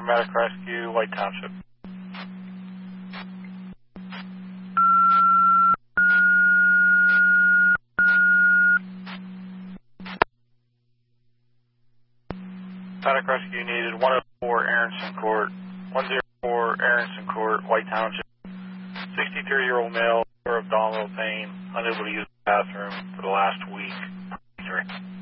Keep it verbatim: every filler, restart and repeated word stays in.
Paramedic Rescue, White Township. Paramedic Rescue needed one oh four Aronson Court, one oh four Aronson Court, White Township. sixty-three-year-old male with abdominal pain, unable to use the bathroom for the last week. Three.